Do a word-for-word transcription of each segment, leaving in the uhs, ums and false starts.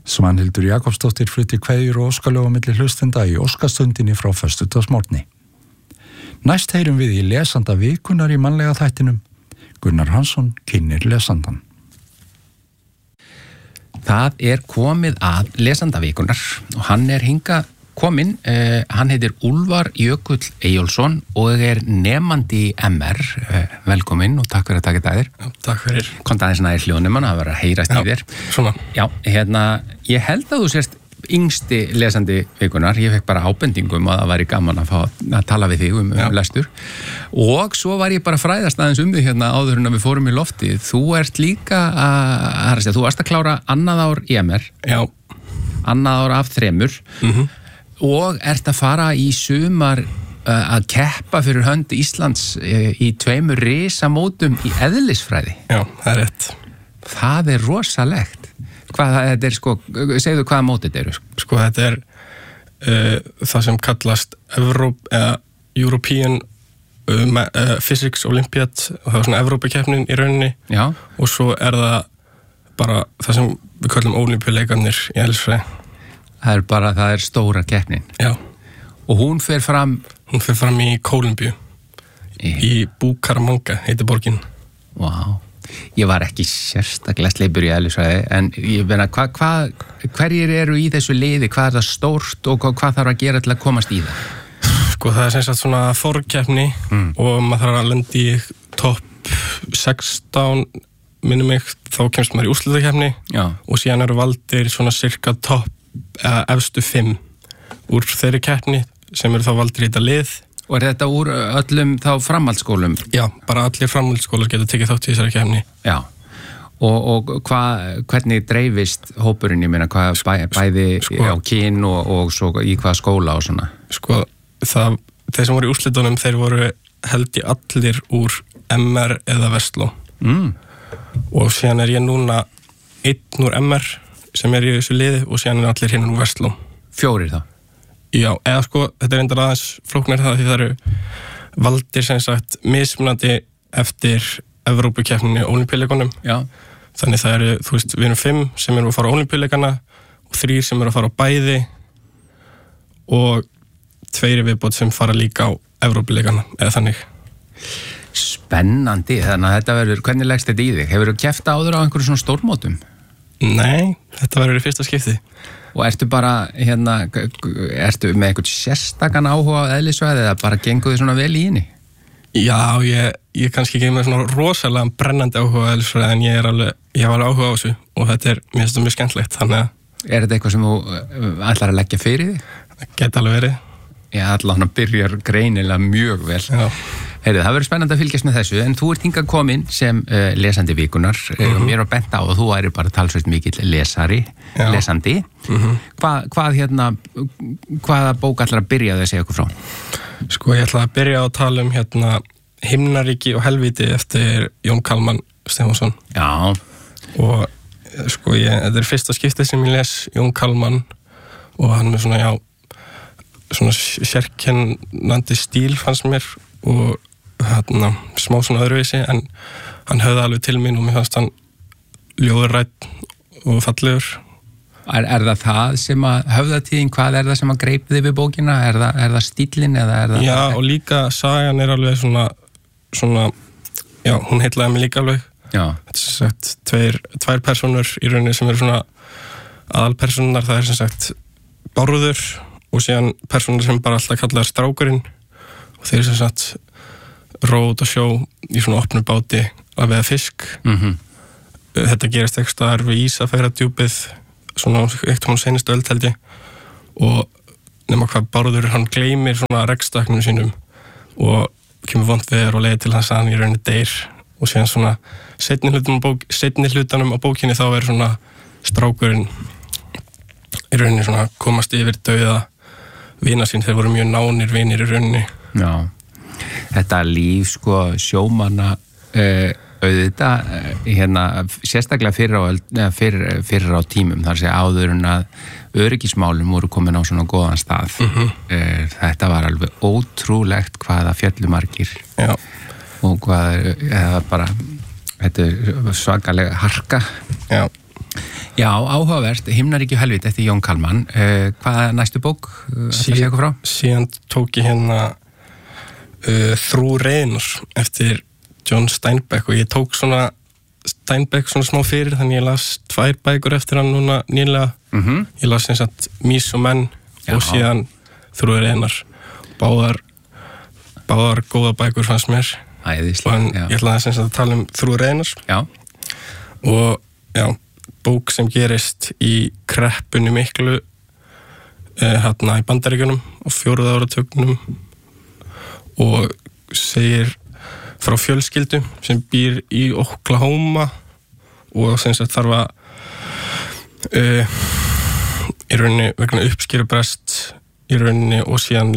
Svanhildur Jakobsdóttir flutti kveðjur og óskalög á milli hlustenda í óskastundinni frá föstudagsmorgni. Næst heyrum við í lesanda vikunar í mannlega þættinum. Gunnar Hansson kynnir lesandan. Það er komið að lesanda vikunar og hann er hinga kominn. Uh, hann heitir Úlfar Jökull Eyjólfsson og er nemandi í M R. Uh, velkominn og takk fyrir að taka þetta að þér. Já, takk fyrir. Komdu aðeins næri hljóðnum, það var að heyrast í þér. Svona. Já, hérna, ég held að þú sérst yngsti lesandi vikunar. Ég fekk bara ábendingum að það væri gaman að fá að tala við þig um, um lestur. Og svo var ég bara fræðast aðeins um þig hérna áður en að við fórum í loftið. Þú ert líka að, að þú varst að klára annað ár í M R. Já. Annað ár af þremur. Mhm. Og ert að fara í sumar uh, að keppa fyrir hönd Íslands uh, í tveimur risamótum í eðlisfræði. Já, það er rétt. Það er rosalegt. Hvað þetta er, sko, segðu hvaða mót þetta eru? Sko, þetta er uh, það sem kallast Evróp, eða European uh, uh, Physics Olympiad, og það er svona Evrópakeppnin í rauninni. Já. Og svo er það bara það sem við kallum Ólympíuleikarnir í eðlisfræði. Það er bara, það er stóra keppnin. Já. Og hún fer fram... Hún fer fram í Kólumbíu. Í, í Bucaramanga, heitir borgin. Vá. Wow. Ég var ekki sérstaklega sleipur í eðlisfræði, en ég meina, hva, hva, hverjir eru í þessu liði? Hvað er það stórt og hvað, hvað þarf að gera til að komast í það? Sko, það er sem sagt svona forkeppni mm. og maður þarf að lenda í topp sextán, minnum mig, þá kemst maður í úrslitakeppni. Já. Og síðan eru valdir svona cirka topp eða efstu fimm úr þeirri keppni sem eru þá valdir í þetta lið. Og er þetta úr öllum þá framhaldsskólum? Já, bara allir framhaldsskólar getur tekið þátt í þessari keppni. Já, og, og hva, hvernig dreifist hópurinn, ég meina, hvað bæ, bæði sko, á kyn og, og svo í hvað skóla og svona? Sko, það, þeir sem voru í úrslitunum, þeir voru held í allir úr M R eða Vestló. Mm. Og síðan er ég núna einn úr M R sem er í þessu liði og síðan er allir hinn úr Vestló. Fjórir þá? Já, eða sko, þetta er endar aðeins flóknir það því það eru valdir sem sagt mismunandi eftir Evrópukeppninni og Ólympíuleikunum. Já. Þannig það eru, þú veist, við erum fimm sem eru að fara á Ólympíuleikana og þrír sem eru að fara á bæði og tveiri viðbót sem fara líka á Evrópuleikana, eða þannig. Spennandi, þannig að þetta verður, hvernig leggst þetta í þig? Hefur þú keppt áður á einhverju svona stórmótum? Nei, þetta verður í fyrsta skipti. Og ertu bara, hérna, ertu með eitthvað sérstakann áhuga á eðlisfræði eða bara gengur þið svona vel í henni? Já, ég, ég kannski ekki með svona rosalega brennandi áhuga á eðlisfræði en ég er alveg, ég hef alveg áhuga á þessu og þetta er, mér finnst það mjög skemmtlegt, þannig að... Er þetta eitthvað sem þú ætlar að leggja fyrir þig? Það geti alveg verið. Já, allan að byrja greinilega mjög vel. Já. Heyrðu, það verður spennandi að fylgjast með þessu, en þú ert hingað komin sem uh, lesandi vikunar uh, mm-hmm. og mér var bent á að þú væri bara talsveit mikill lesari, Já. lesandi. Mm-hmm. Hva, hvað hérna, hvaða bók ætlar að byrja að segja okkur frá? Sko, ég ætla að byrja að tala um hérna Himnaríki og helvíti eftir Jón Kalman Stefánsson. Já. Og sko, ég, þetta er fyrsta skiptið sem ég les Jón Kalman og hann er svona, já, svona sérkennandi stíl fannst mér og hérna, smá svona öðruvísi en hann höfði alveg til mín og mér fannst hann ljóðurrætt og fallegur. Er, er það það sem að höfða tíðin, hvað er það sem að greip þig við bókina? Er það, er það stílinn eða er það... Já, og líka sagan er alveg svona, svona já, hún heitlaði mig líka alveg. Já. Þetta er sem sagt tveir, tvær personur í rauninni sem eru svona aðalpersonar, það er sem sagt Bárður og síðan personur sem bara alltaf kallaður Strákurinn og þeir sem sagt rót og sjó í svona opnu báti að veiða fisk. Mm-hmm. Þetta gerist ekki staðar við Ísafjarðardjúpið svona eitt hún seinustu öld held ég og nema hvað Bárður hann gleymir svona rekkstaknum sínum og kemur vont veður og leiðir til hans að hann í rauninni deyr og síðan svona seinni hlutanum á, bók, seinni hlutanum á bókinni þá er svona Strákurinn í rauninni svona komast yfir dauða vina sín, þeir voru mjög nánir vinir í rauninni. Já, þetta líf sko sjómanna uh, auðvitað uh, hérna sérstaklega fyrir á, fyrir, fyrir á tímum þar sé áður en að öryggismálum voru komin á svona góðan stað. Mm-hmm. uh, þetta var alveg ótrúlegt hvaða fjallumargir Já. Og hvað eða bara þetta er svakalega harka. Já. Já, áhugavert, Himnaríki og helvít eftir Jón Kalman. Uh, hvað er næstu bók? Uh, síðan, síðan tók ég hérna uh, Þrú Reinar eftir John Steinbeck og ég tók svona Steinbeck svona smá fyrir, þannig ég las tvær bækur eftir hann núna nýlega. Mm-hmm. Ég las eins og Mís og menn Já. Og síðan Þrú Reinar. Báðar, báðar góða bækur fannst mér. Æðislega. Og en, ég ætlaði eins og að tala um Þrú Reinar. Já. Og já, bók sem gerist í kreppunni miklu eh, hérna í Bandaríkjunum á fjórða áratugnum og segir frá fjölskyldu sem býr í Oklahoma og sem sagt þarf að uh, í rauninni vegna uppskerubrest í rauninni og síðan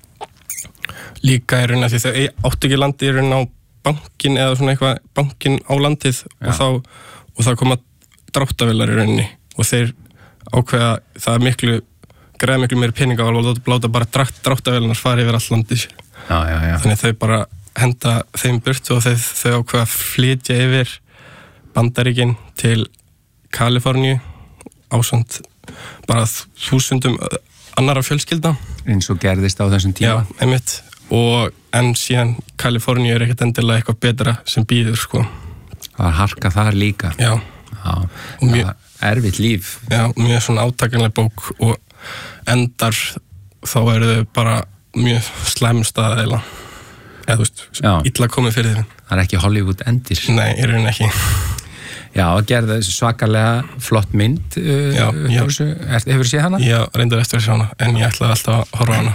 líka í rauninni því þau áttu ekki landi í rauninni á bankin eða svona eitthvað bankin á landið og þá, og þá koma dráttavélar í rauninni og þeir ákveða það er miklu greiða miklu meiri peninga og láta bara dráttavélarnar fara yfir all landið já, já, já. Þannig þau bara henda þeim burt og þau, þau ákveða að flytja yfir Bandaríkin til Kaliforníu ásamt bara þúsundum annara fjölskylda eins og gerðist á þessum tíma. Já, einmitt og en síðan Kaliforníu er ekkert endilega eitthvað betra sem býður sko. Það var harka þar líka. Já, Já. Og mjög erfitt líf. Já, mjög svona átakanlega bók og endar þá eru þau bara mjög slæmstað eða eða þú veist, Já. Illa komið fyrir þeim. Það er ekki Hollywood endir. Nei, í rauninni ekki. Já, gerði svakalega flott mynd. Uh, Já, já. Hefur þú séð hana? Já, reyndar eftir að sjá hana, en ég ætlaði alltaf að horfa á hana.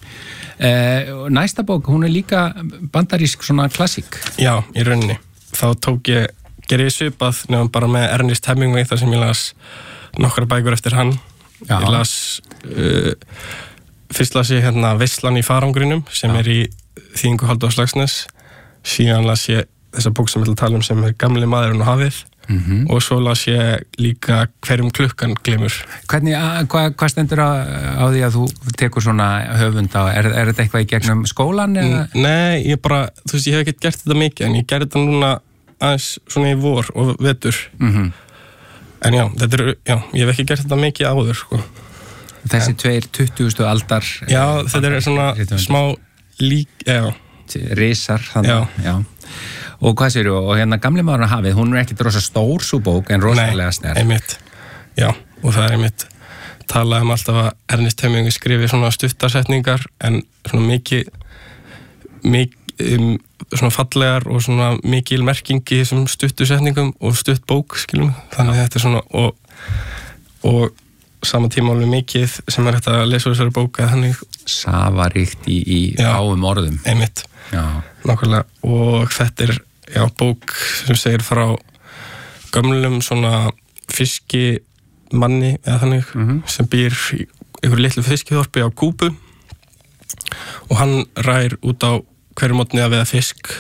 Uh, næsta bók, hún er líka bandarísk svona klassík. Já, í rauninni. Þá tók ég, gerði ég svipað nefnum bara með Ernest Hemingway þar sem ég las nokkra bækur eftir hann. Já. Ég las, uh, fyrst las ég hérna Veislan í farangrinum sem Já. Er í þýðingu Halldórs Laxness, síðan las ég þessa bók sem ég ætla að tala um sem er Gamli maðurinn og hafið mm-hmm. og svo las ég líka Hverjum klukkan glimur. Hvernig, hvað hva stendur á, á því að þú tekur svona höfund á, er, er þetta eitthvað í gegnum skólan? Eða? Nei, ég bara, þú veist, ég hef ekkert gert þetta mikið en ég gerði þetta núna aðeins svona í vor og vetur mm-hmm. en já, þetta er, já, ég hef ekki gert þetta mikið áður, sko. Þessi en, tveir tuttugustu aldar Já, þetta er svona smá lík, já risar, þannig, já. Já. Og hvað sér þú, og hérna Gamli maðurinn og hafið, hún er ekkert rosa stór svo bók, en rosalega sterk. Nei, einmitt, já, og það er einmitt talað um alltaf að Ernest Hemingway skrifi svona stuttarsetningar, en svona mikið mikið, um, svona fallegar og svona mikil merkingi sem stuttusetningum og stutt bók, skiljum, þannig að þetta er svona, og og saman tíma alveg mikið sem er hægt að lesa þessari bóka þannig safaríkt í, í áum orðum einmitt, nákvæmlega og þetta er, já, bók sem segir frá gömlum svona fiskimanni eða þannig mm-hmm. sem býr í einhverju litlu fiskiþorpi á Kúbu og hann rær út á hverju mótni að veiða fisk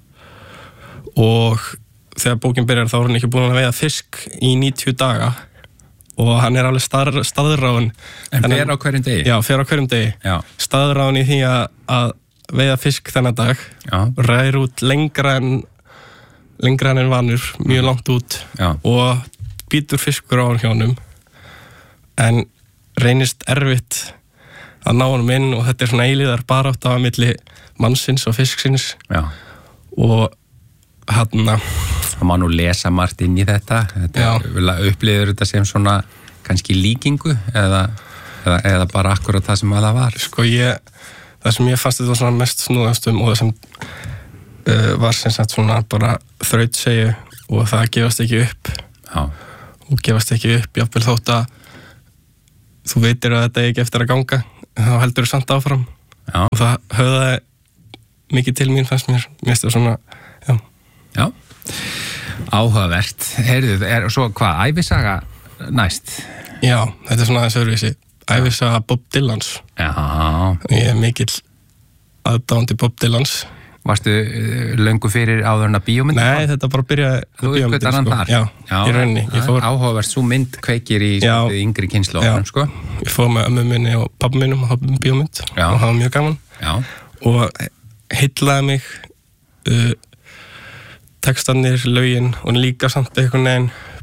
og þegar bókin byrjar þá er hann ekki búin að veiða fisk í níutíu daga og hann er alveg stað, staðráðin En fer á hverjum degi? Já, fer á hverjum degi já. Staðráðin í því að, að veiða fisk þennan dag já. Ræðir út lengra en lengra en vanur, mjög langt út já. Og býtur fiskur á hann hjá honum en reynist erfitt að ná honum inn og þetta er svona eilíðar barátt á milli mannsins og fisksins já. Og hann að Það má nú lesa margt inn í þetta, þetta upplifir þetta sem svona kannski líkingu eða, eða, eða bara akkurat það sem að það var. Sko ég, það sem ég fannst þetta svona mest snúðastum og það sem uh, var sem sagt svona bara þrautsegju og það gefast ekki upp. Já. Og gefast ekki upp, jáfnvel þótt að þú veitir að þetta ekki eftir að ganga, þá heldur þú samt áfram. Já. Og það höfðaði mikið til mín fannst mér, mér finnst það svona, já. Já. Áhugavert, heyrðu, er svo hvað, ævisaga næst? Já, þetta er svona aðeins öðruvísi, ævisaga Bob Dylans. Já. Ég er mikill aðdáandi Bob Dylans. Varstu löngu fyrir áður en að bíómynd? Nei, þetta bara byrjaði Þú uppgötar hann þar? Já, já, í rauninni. Fór... Áhugavert, svo mynd kveikir í yngri kynslóðum, sko? Ég fór með ömmu minni og pabba minnum á bíómynd já. Og það var mjög gaman. Já. Og heillaði mig uh, textarnir, lögin og líka samt einhvern veginn bara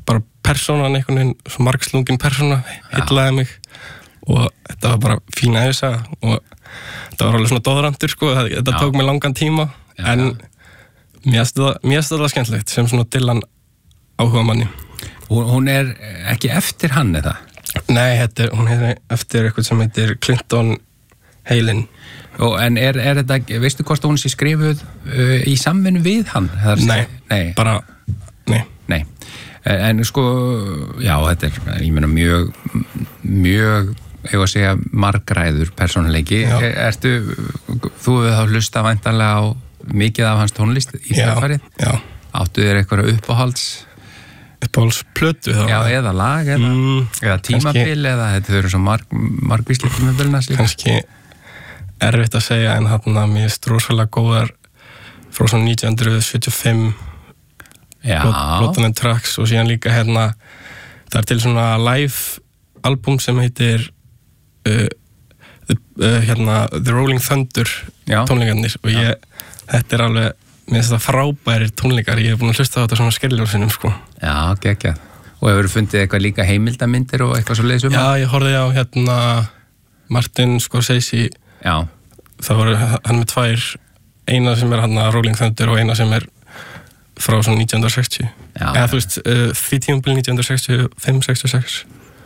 persónan einhvern veginn, svo margslungin persóna heillaði mig og þetta var bara fín ævisaga og þetta var alveg svona doðrandur sko, þetta já. Tók mig langan tíma já, en já. Mér finnst það skemmtilegt sem svona Dylan áhuga manni. Hún, hún er ekki eftir hann eða? Nei, þetta, hún er eftir eitthvað sem heitir Clinton Heilin. Og en er, er þetta, veistu hvort hún sé skrifuð uh, í samvinnu við hann? Nei, nei, bara, nei. Nei, en sko, já, þetta er, ég meina, mjög, mjög, ég var að segja, margræður persónuleiki. Er, ertu, þú hefur þá hlusta væntanlega á mikið af hans tónlist í fjárfarið? Já, já. Áttu þér eitthvað uppáhalds? Uppáhaldsplötu þá? Já, eða lag, eða, mm, eða tímabil, eða þetta eru svo marg, margvíslega tímabilna slíka? Kannski erfitt að segja en hann að mér er rosalega góðar frá svona nítján hundruð sjötíu og fimm Blood on the Tracks og síðan líka hérna það er til svona live album sem heitir uh, uh, hérna The Rolling Thunder tónleikarnir og ég, þetta er alveg mér finnst þetta frábærir tónleikar ég hef búin að hlusta á þetta svona skerljóðsinnum sko. Já, geggjað. Og hefur fundið eitthvað líka heimildamindir og eitthvað svo leiðsum? Já, ég horfði á hérna Martin Scorsese. Já. Það voru hann með tvær, eina sem er hann að Rolling Thunder og eina sem er frá svona nítján hundruð sextíu. Já. Eða þú veist, uh, því tímabil nítján hundruð sextíu og fimm sextíu og sex.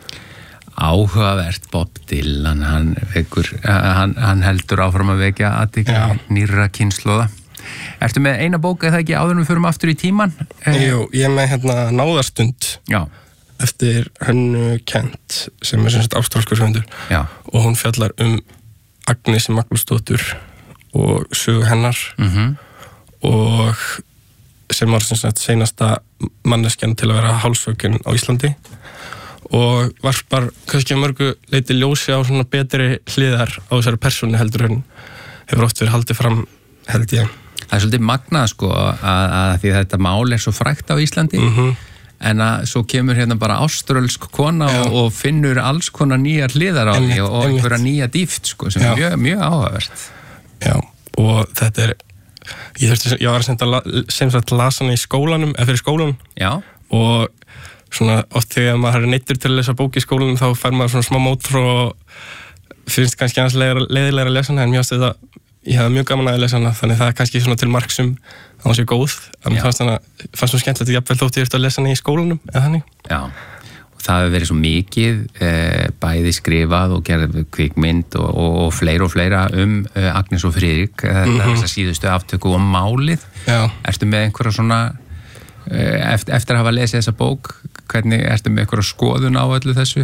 Áhugavert Bob Dylan, hann, vekur, hann, hann heldur áfram að vekja athygli nýrra kynslóða. Ertu með eina bók eða ekki áður en við förum aftur í tíman? Jú, ég er með hérna Náðarstund. Já. Eftir Hönnu Kent sem er sem sagt ástralskur höfundur. Já. Og hún fjallar um Agnesi Magnúsdóttur og sögu hennar mm-hmm. og sem var sem sagt seinasta manneskjan til að vera hálshöggin á Íslandi og varpar kannski að mörgu leiti ljósi á svona betri hliðar á þessari persónu heldur en hefur oft verið haldið fram held ég. Það er svolítið magnað sko að, að því að þetta mál er svo frægt á Íslandi mm-hmm. en að svo kemur hérna bara áströlsk kona og, og finnur alls konar nýjar hliðar á því og, og einhverja nýja dýft sko sem Já. er mjög, mjög áhugavert. Já, og þetta er ég þurfti, ég var sem, sem sagt lasa hana í skólanum, eða fyrir skólan Já. Og svona oft þegar maður er neittur til að lesa bók í skólanum þá fær maður svona smá mótfró og finnst kannski annars leiðilega að lesa hana en mjög ástu þetta ég hefði mjög gaman að lesa hana, þannig það er kannski svona til marksum að hún sé góð, að mér fannst hana fannst hún skemmtilegt, jafnvel þótt ég ert að lesa hana í skólanum eða þannig. Já, og það hefur verið svo mikið eh, bæði skrifað og gerð kvikmynd og, og, og fleira og fleira um eh, Agnes og Friðrik mm-hmm. þess að síðustu aftöku og málið. Já. Ertu með einhverja svona eh, eftir, eftir að hafa lesið þessa bók, hvernig ertu með einhverja skoðun á öllu þessu?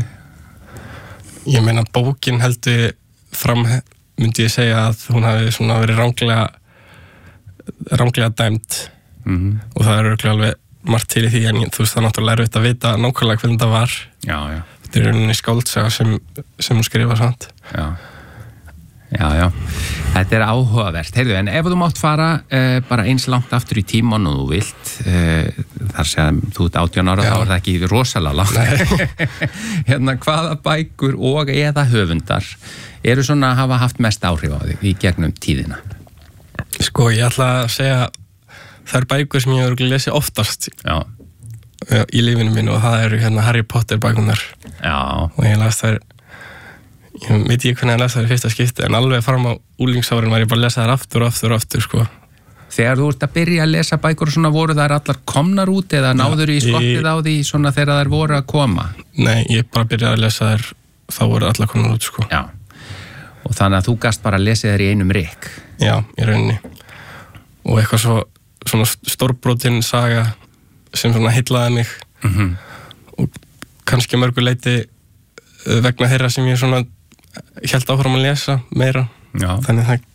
Ég meina bókin heldur fram myndi ég segja að hún hafi svona verið ranglega ranglega dæmt mm-hmm. og það er örugglega alveg margt til í því en þú veist það er náttúrulega erfitt að vita nákvæmlega hvernig það var. Já, já. Þetta er rauninni skáldsaga sem, sem hún skrifa samt. Já. Já, já. Þetta er áhugavert. Heyrðu, en ef þú mátt fara uh, bara eins langt aftur í tíman og þú vilt uh, þar sem þú ert átján ára, já. Þá er það ekki rosalega langt. Hérna, hvaða bækur og eða höfundar eru svona að hafa haft mest áhrif á þig í gegnum tíðina? Sko, ég ætla að segja það er bækur sem ég hefur lesið oftast Já. Í lífinu mínu og það eru hérna Harry Potter bækunar. Já. Og ég las þær ég veit ekki hvernig ég las þær í fyrsta skipti en alveg fram á úlingsárin var ég bara að lesa þær aftur og aftur og aftur sko. Þegar þú ert að byrja að lesa bækur og svona voru þær allar komnar út eða náður í skottið ég... á því svona þegar þær voru að koma? Nei, ég bara byrjaði að lesa þær þá voru allar komnar út sko. Já. Og þannig að þú gast bara að lesa þér í einum rykk. Já, í rauninni. Og eitthvað svo, svona stórbrotin saga sem svona heillaði mig. Mm-hmm. Og kannski mörgu leiti vegna þeirra sem ég svona hélt áfram að lesa meira. Já. Þannig það